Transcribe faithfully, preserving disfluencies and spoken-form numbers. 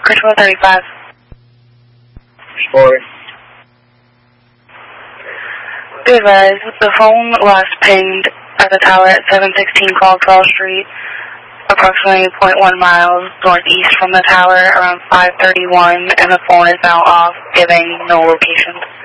Control thirty-five. Sorry. Be advised, the phone last pinged at the tower at seven sixteen Caldwell Street, approximately zero point one miles northeast from the tower, around five thirty-one, and the phone is now off, giving no location.